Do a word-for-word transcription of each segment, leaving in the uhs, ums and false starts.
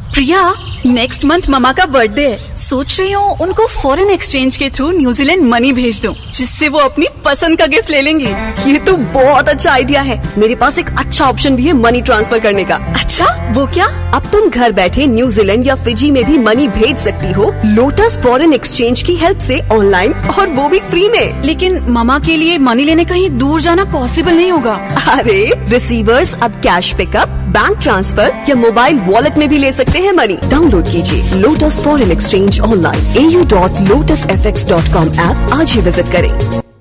प्रिया, next month mama का birthday है। सोच रही हूँ उनको फॉरेन एक्सचेंज के थ्रू न्यूजीलैंड मनी भेज दूँ, जिससे वो अपनी पसंद का गिफ्ट ले लेंगे। ये तो बहुत अच्छा आइडिया है। मेरे पास एक अच्छा ऑप्शन भी है मनी ट्रांसफर करने का। अच्छा, वो क्या? अब तुम घर बैठे न्यूजीलैंड या फिजी में भी मनी भेज सकती हो लोटस फॉरेन एक्सचेंज की हेल्प से ऑनलाइन, और वो भी फ्री में। लेकिन ममा के लिए मनी लेने कहीं दूर जाना पॉसिबल नहीं होगा। अरे, रिसीवर्स अब कैश पिकअप, बैंक ट्रांसफर या मोबाइल वॉलेट में भी ले सकते हैं मनी। डाउनलोड कीजिए लोटस फॉरेन एक्सचेंज ऑनलाइन ए U dot lotus F x dot com app आज ही विजिट करें।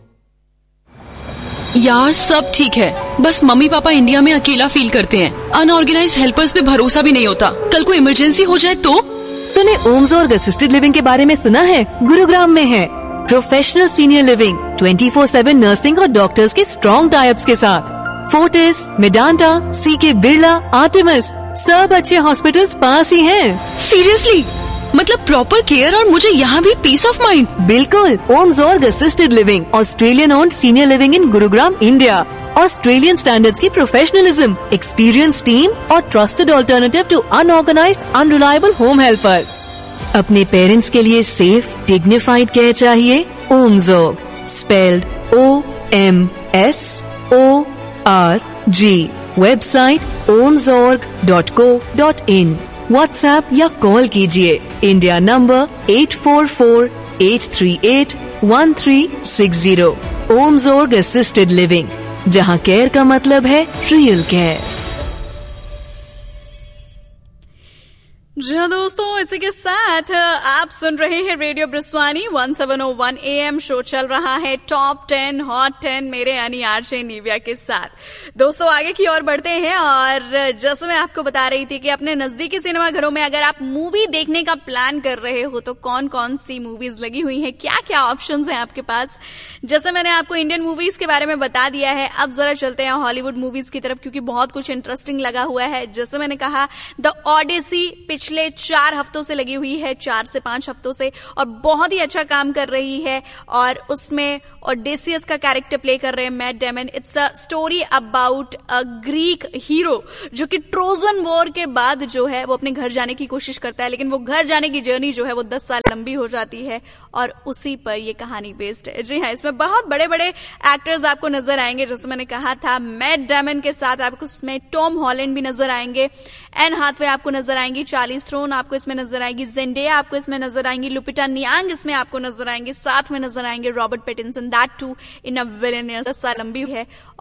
यार सब ठीक है, बस मम्मी पापा इंडिया में अकेला फील करते हैं। अनऑर्गेनाइज्ड हेल्पर्स पे भरोसा भी नहीं होता। कल को इमरजेंसी हो जाए तो? तूने ओमजोर्ग असिस्टेड लिविंग के बारे में सुना है? गुरुग्राम में है professional senior living, twenty four seven nursing और डॉक्टर्स के स्ट्रॉन्ग टाइप्स के साथ। फोर्टिस, मेडांता, सी के बिरला, आर्टेमिस, सब अच्छे हॉस्पिटल्स पास ही हैं। सीरियसली? मतलब प्रॉपर केयर और मुझे यहाँ भी पीस ऑफ माइंड। बिल्कुल। ओमजोर्ग assisted living, Australian owned senior living in Gurugram, India. Australian standards की प्रोफेशनलिज्म, एक्सपीरियंस टीम और trusted alternative to unorganised unreliable home helpers. अपने पेरेंट्स के लिए सेफ डिग्निफाइड केयर चाहिए? ओमजोर्ग, spelled O M S O R G. Website ओमजोर्ग dot co dot in. WhatsApp या call कीजिए India number eight four four eight three eight one three six zero. ओमजोर्ग assisted living, जहां care का मतलब है real care. जी हाँ दोस्तों, इसी के साथ आप सुन रहे हैं radio ब्रिस्वानी one seven O one A M. Show चल रहा है टॉप टेन हॉट टेन मेरे यानी आरजे निव्या के साथ। दोस्तों आगे की ओर बढ़ते हैं, और जैसे मैं आपको बता रही थी कि अपने नजदीकी सिनेमा घरों में अगर आप मूवी देखने का प्लान कर रहे हो तो कौन कौन सी मूवीज लगी हुई हैं, क्या क्या ऑप्शंस हैं आपके पास। जैसे मैंने आपको इंडियन मूवीज के बारे में बता दिया है, अब जरा चलते हैं हॉलीवुड मूवीज की तरफ, क्योंकि बहुत कुछ इंटरेस्टिंग लगा हुआ है। जैसे मैंने कहा, द ऑडिसी पिछले चार हफ्तों से लगी हुई है, चार से पांच हफ्तों से, और बहुत ही अच्छा काम कर रही है। और उसमें ओडेसियस का कैरेक्टर प्ले कर रहे हैं Matt Damon. It's a story about a Greek hero जो कि ट्रोजन वॉर के बाद जो है वो अपने घर जाने की कोशिश करता है, लेकिन वो घर जाने की जर्नी जो है वो दस साल लंबी हो जाती है, और उसी पर ये कहानी बेस्ड है। जी हाँ, इसमें बहुत बड़े बड़े एक्टर्स आपको नजर आएंगे। जैसे मैंने कहा था, मैट डेमन के साथ आपको इसमें टॉम हॉलैंड भी नजर आएंगे, एन हाथवे आपको नजर आएंगी, चार्लिज थ्रोन आपको इसमें नजर आएगी, जेंडेया आपको इसमें नजर आएंगी, लुपिटा नियांग इसमें आपको नजर आएंगे, साथ में नजर आएंगे Robert Pattinson, that to in a villain. दस साल लंबी है